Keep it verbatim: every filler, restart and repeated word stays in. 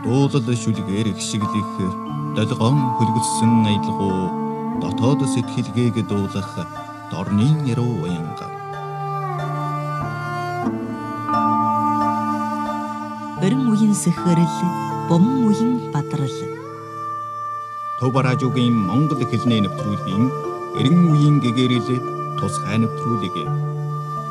Дуулал шүлгээр ихшиглэх долгоон хөлгөссөн аялгуу дотоод сэтгэлгээг дуулах дорны яруу уянга. Өрн үеийн сэхэрэл, бомн үеийн бадрал. Төв радиогийн Монгол хэлний нэвтрүүлгийн эрен үеийн гэгэрэл тусгай нэвтрүүлэг.